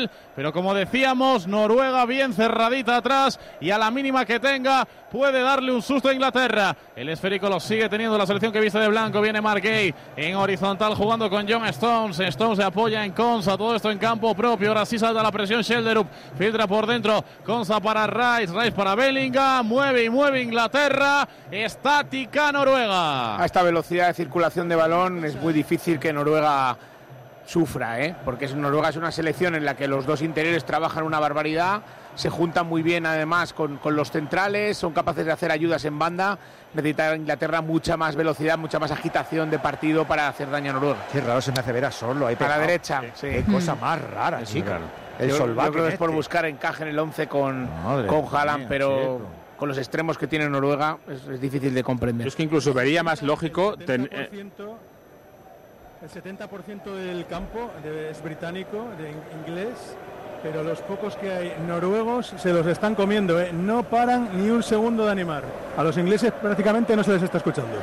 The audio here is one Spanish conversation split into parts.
nivel, pero como decíamos, Noruega bien cerradita atrás y a la mínima que tenga puede darle un susto a Inglaterra. El esférico lo sigue teniendo la selección que viste de blanco. Viene Mark Gay en horizontal jugando con John Stones. Stones se apoya en Konsa, todo esto en campo propio. Ahora sí salta la presión Shelderup, filtra por dentro, Konsa para Rice para Bellingham, mueve y mueve Inglaterra, estática Noruega. A esta velocidad de circulación de balón es muy difícil que Noruega sufra, porque Noruega es una selección en la que los dos interiores trabajan una barbaridad, se juntan muy bien además con los centrales, son capaces de hacer ayudas en banda. Necesita Inglaterra mucha más velocidad, mucha más agitación de partido para hacer daño a Noruega. Qué raro se me hace ver a Sorlo ahí a la derecha. Sí. Qué cosa más rara, chica. Yo creo que es por buscar encaje en el 11 con Haaland, pero con los extremos que tiene Noruega es difícil de comprender. Es que incluso vería más lógico... El 70% del campo es británico, inglés, pero los pocos que hay noruegos se los están comiendo, no paran ni un segundo de animar. A los ingleses prácticamente no se les está escuchando.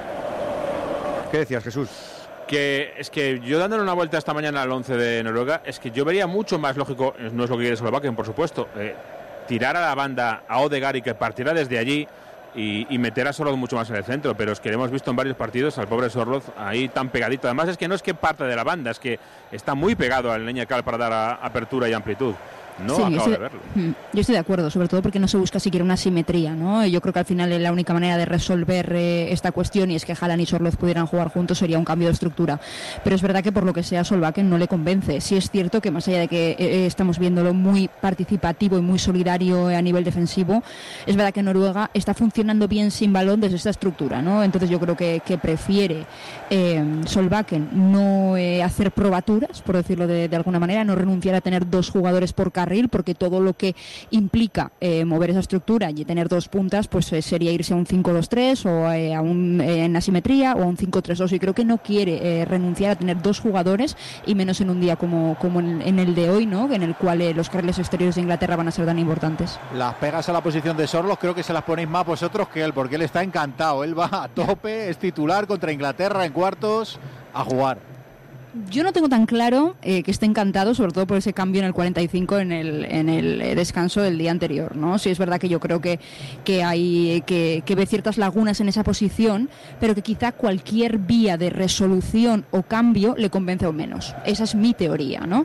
¿Qué decías, Jesús? Que es que yo dándole una vuelta esta mañana al 11 de Noruega, es que yo vería mucho más lógico, no es lo que quiere Solbakken, por supuesto, tirar a la banda a Odegaard y que partiera desde allí y meter a Sorloth mucho más en el centro, pero es que hemos visto en varios partidos al pobre Sorloth ahí tan pegadito. Además es que no es que parte de la banda, es que está muy pegado al Lineker para dar apertura y amplitud. No sí, acabo de verlo. Yo estoy de acuerdo, sobre todo porque no se busca siquiera una simetría, ¿no? Yo creo que al final la única manera de resolver esta cuestión, y es que Haaland y Sorloth pudieran jugar juntos, sería un cambio de estructura. Pero es verdad que por lo que sea Solbakken no le convence. Sí es cierto que más allá de que estamos viéndolo muy participativo y muy solidario a nivel defensivo, es verdad que Noruega está funcionando bien sin balón desde esta estructura, ¿no? Entonces yo creo que prefiere Solbakken no hacer probaturas, por decirlo de alguna manera, no renunciar a tener dos jugadores por carril, porque todo lo que implica mover esa estructura y tener dos puntas, pues sería irse a un 5-2-3 o en asimetría o a un 5-3-2, y creo que no quiere renunciar a tener dos jugadores, y menos en un día como en el de hoy, ¿no? En el cual los carriles exteriores de Inglaterra van a ser tan importantes. Las pegas a la posición de Sorloth creo que se las ponéis más vosotros que él, porque él está encantado, él va a tope, es titular contra Inglaterra en cuartos a jugar. Yo no tengo tan claro que esté encantado, sobre todo por ese cambio en el 45 en el descanso del día anterior, ¿no? Sí es verdad que yo creo que hay que ve ciertas lagunas en esa posición, pero que quizá cualquier vía de resolución o cambio le convence o menos. Esa es mi teoría, ¿no?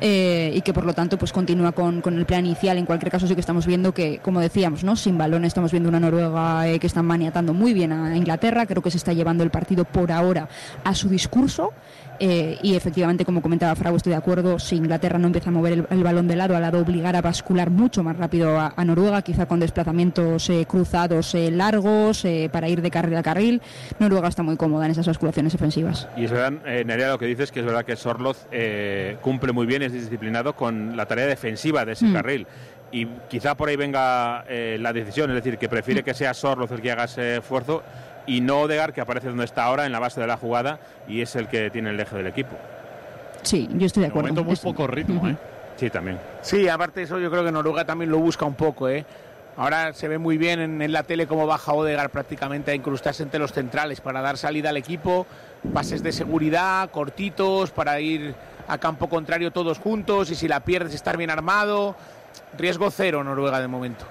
Y que por lo tanto pues continúa con el plan inicial. En cualquier caso sí que estamos viendo que, como decíamos, ¿no? Sin balón estamos viendo una Noruega que está maniatando muy bien a Inglaterra. Creo que se está llevando el partido por ahora a su discurso. Y efectivamente, como comentaba Frau, estoy de acuerdo, si Inglaterra no empieza a mover el balón de lado a lado, obligar a bascular mucho más rápido a Noruega, quizá con desplazamientos cruzados largos para ir de carril a carril. Noruega está muy cómoda en esas basculaciones ofensivas. Y es verdad, Nerea, lo que dices, que es verdad que Sorloth cumple muy bien, es disciplinado con la tarea defensiva de ese carril. Y quizá por ahí venga la decisión, es decir, que prefiere que sea Sorloth el que haga ese esfuerzo y no Odegaard, que aparece donde está ahora, en la base de la jugada, y es el que tiene el eje del equipo. Sí, yo estoy de acuerdo. De momento muy poco ritmo, Sí, también. Sí, aparte de eso, yo creo que Noruega también lo busca un poco, Ahora se ve muy bien en la tele cómo baja Odegaard prácticamente a incrustarse entre los centrales para dar salida al equipo, pases de seguridad, cortitos, para ir a campo contrario todos juntos, y si la pierdes estar bien armado. Riesgo cero Noruega de momento.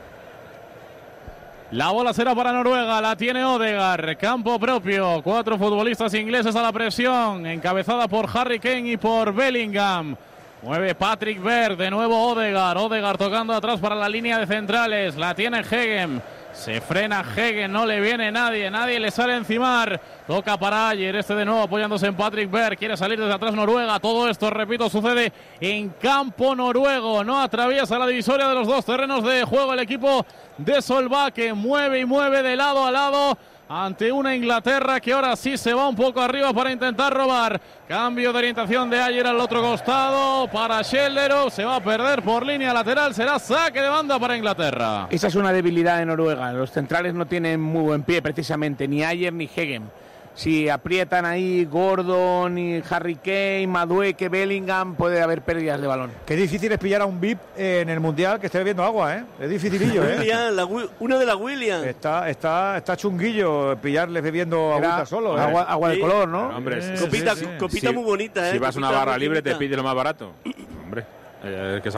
La bola será para Noruega, la tiene Odegaard, campo propio, 4 futbolistas ingleses a la presión, encabezada por Harry Kane y por Bellingham. Mueve Patrick Berg, de nuevo Odegaard tocando atrás para la línea de centrales, la tiene Hegem. Se frena Hegem, no le viene nadie le sale encimar. Toca para Ayer, de nuevo apoyándose en Patrick Berg. Quiere salir desde atrás Noruega. Todo esto, repito, sucede en campo noruego. No atraviesa la divisoria de los dos terrenos de juego el equipo de Solbakken. Mueve y mueve de lado a lado ante una Inglaterra que ahora sí se va un poco arriba para intentar robar. Cambio de orientación de Ayer al otro costado para Shelderup. Se va a perder por línea lateral. Será saque de banda para Inglaterra. Esa es una debilidad de Noruega. Los centrales no tienen muy buen pie precisamente, ni Ayer ni Hegem. Si aprietan ahí Gordon y Harry Kane, Madueke, Bellingham, puede haber pérdidas de balón. Qué difícil es pillar a un VIP en el Mundial que esté bebiendo agua, Es dificilillo, Una de las Williams. Está chunguillo pillarles bebiendo agüita solo, Agua de color, ¿no? Hombre, copita muy bonita, Si vas a una barra libre, te pide lo más barato. Hombre, que